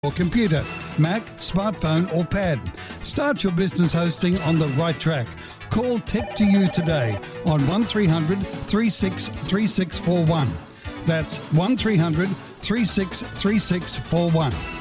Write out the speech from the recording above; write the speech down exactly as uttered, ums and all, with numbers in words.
or computer, Mac, smartphone or pad. Start your business hosting on the right track. Call Tech to You today on one three hundred, three six three six four one. That's one three hundred, three six three six four one.